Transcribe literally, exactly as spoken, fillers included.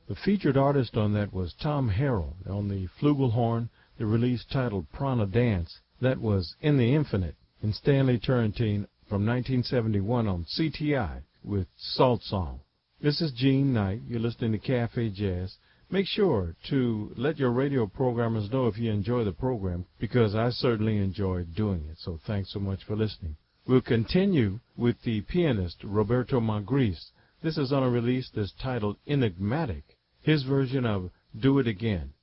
The featured artist on that was Tom Harrell on the flugelhorn, the release titled Prana Dance. That was In the Infinite, and Stanley Turrentine from nineteen seventy-one on C T I with Salt Song. This is Gene Knight. You're listening to Cafe Jazz. Make sure to let your radio programmers know if you enjoy the program, because I certainly enjoy doing it. So thanks so much for listening. We'll continue with the pianist Roberto Magris. This is on a release that's titled Enigmatic, his version of Do It Again.